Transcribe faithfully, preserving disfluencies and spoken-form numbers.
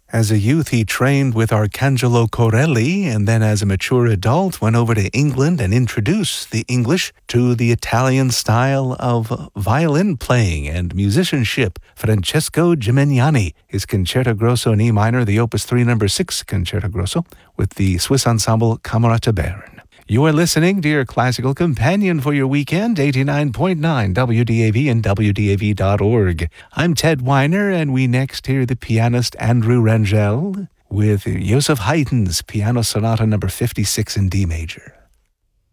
As a youth, he trained with Arcangelo Corelli, and then as a mature adult went over to England and introduced the English to the Italian style of violin playing and musicianship. Francesco Gimignani, his Concerto Grosso in E minor, the Opus three number six Concerto Grosso, with the Swiss ensemble Camerata Bern. You are listening to your classical companion for your weekend, eighty-nine point nine W D A V and W D A V dot org. I'm Ted Weiner, and we next hear the pianist Andrew Rangel with Joseph Haydn's Piano Sonata number fifty-six in D major.